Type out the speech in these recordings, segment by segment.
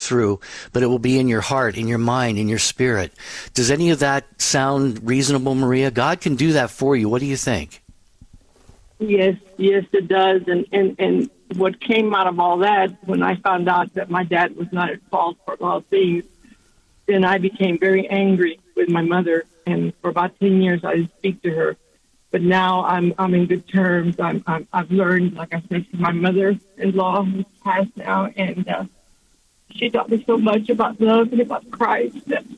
through, but it will be in your heart, in your mind, in your spirit. Does any of that sound reasonable, Maria? God can do that for you. What do you think? Yes, it does. And what came out of all that, when I found out that my dad was not at fault for all things, then I became very angry with my mother. And for about 10 years, I didn't speak to her. But now I'm in good terms. I've learned, like I said, my mother-in-law who's passed now, and she taught me so much about love and about Christ.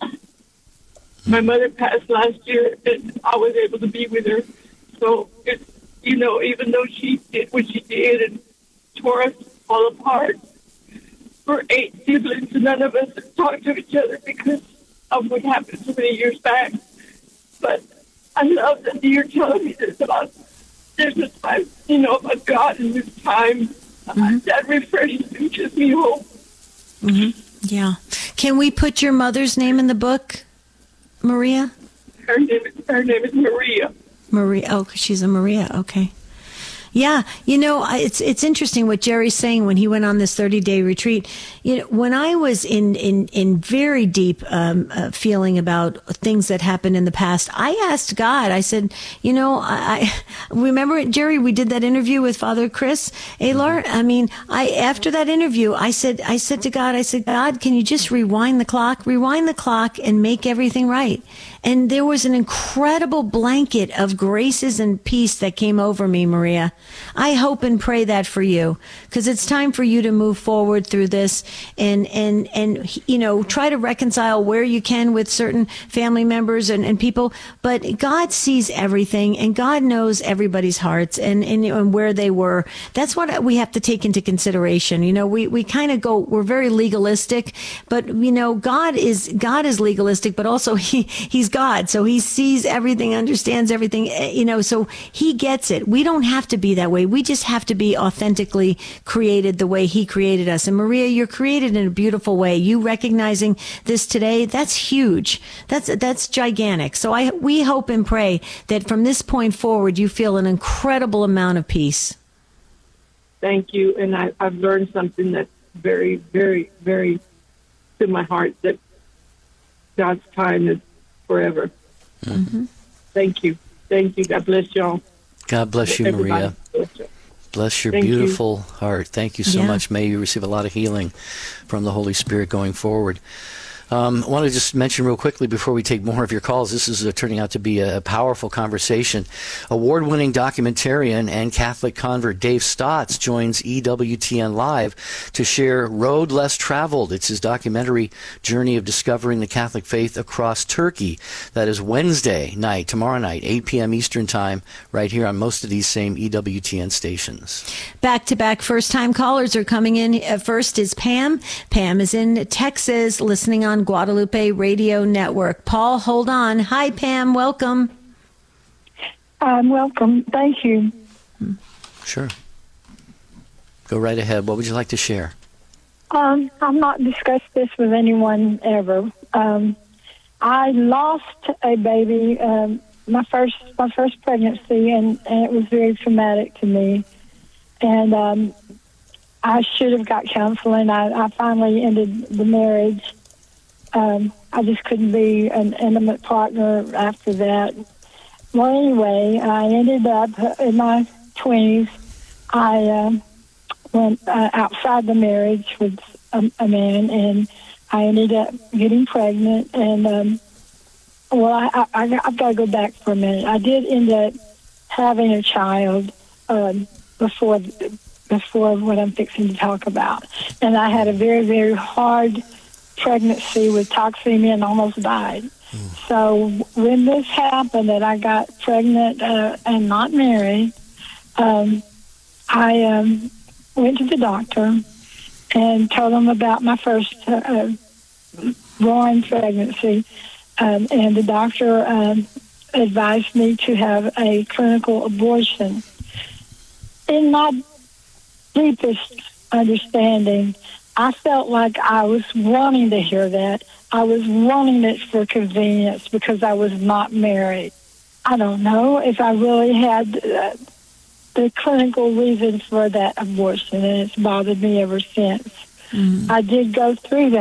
My mother passed last year, and I was able to be with her. So, even though she did what she did and tore us all apart, we're 8 siblings, and none of us talked to each other because of what happened so many years back. But I love that you're telling me this about there's a time, about God in this time. That refreshes me, gives me hope. Mm-hmm. Yeah. Can we put your mother's name in the book, Maria? Her name is Maria. Maria. Oh, she's a Maria. Okay. Yeah, it's interesting what Jerry's saying when he went on this 30-day retreat. When I was in very deep feeling about things that happened in the past, I asked God. I said, I remember, Jerry, we did that interview with Father Chris Alar. I mean, after that interview, I said to God, God, can you just rewind the clock and make everything right? And there was an incredible blanket of graces and peace that came over me, Maria. I hope and pray that for you, because it's time for you to move forward through this and try to reconcile where you can with certain family members and people. But God sees everything, and God knows everybody's hearts and where they were. That's what we have to take into consideration. We kind of we're very legalistic, but God is legalistic, but also he's God. So he sees everything, understands everything, so he gets it. We don't have to be that way. We just have to be authentically created the way he created us. And Maria, you're created in a beautiful way. You recognizing this today, that's huge. That's gigantic. So we hope and pray that from this point forward, you feel an incredible amount of peace. Thank you. And I've learned something that's very, very, very to my heart, that God's time is forever. Mm-hmm. Thank you. God bless y'all. God bless you, Maria. Bless your beautiful heart. Thank you so much. May you receive a lot of healing from the Holy Spirit going forward. I want to just mention real quickly before we take more of your calls, this is turning out to be a powerful conversation. Award-winning documentarian and Catholic convert Dave Stotts joins EWTN Live to share Road Less Traveled. It's his documentary journey of discovering the Catholic faith across Turkey. That is Wednesday night, tomorrow night, 8 p.m. Eastern Time, right here on most of these same EWTN stations. Back-to-back first-time callers are coming in. First is Pam. Pam is in Texas, listening on Guadalupe Radio Network. Paul, hold on. Hi, Pam. Welcome. Welcome. Thank you. Sure. Go right ahead. What would you like to share? I've not discussed this with anyone ever. I lost a baby, my first pregnancy, and it was very traumatic to me. And I should have got counseling. I finally ended the marriage. I just couldn't be an intimate partner after that. Well, anyway, I ended up in my 20s. I went outside the marriage with a man, and I ended up getting pregnant. And, I've got to go back for a minute. I did end up having a child before what I'm fixing to talk about. And I had a very, very hard pregnancy with toxemia and almost died. So when this happened, that I got pregnant and not married, I went to the doctor and told him about my first born pregnancy, and the doctor advised me to have a clinical abortion. In my deepest understanding, I felt like I was wanting to hear that. I was wanting it for convenience because I was not married. I don't know if I really had the clinical reason for that abortion, and it's bothered me ever since. I did go through that.